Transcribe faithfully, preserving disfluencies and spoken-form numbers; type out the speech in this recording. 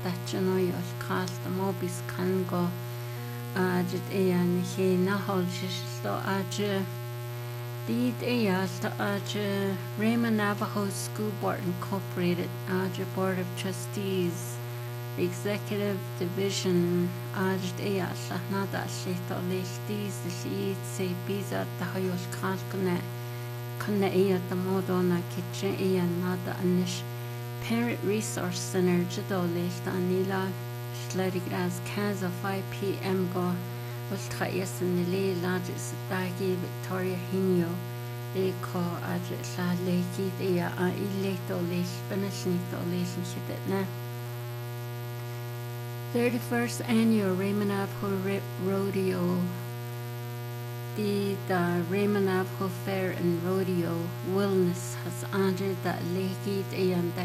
dachanoyol cast the mobis can go ajit ean he nahol shishlo aj did eyal aj Raymond Navajo School Board Incorporated aj Board of Trustees Executive Division aj eyal nada shito lechtis the se biza tahayol kalkane kunne eya the modona kitchen eya nada anish Parent Resource Center jadolech anila Schledigras Kaza five p m go Ultrayes in the lay largest dagi Victoria Hinyo Eko adret la leki dea a ileto lech benefnito relationship na thirty-first annual Raymond Navajo Rodeo the the Raymond Navajo Fair and Rodeo Wellness has honored that leki and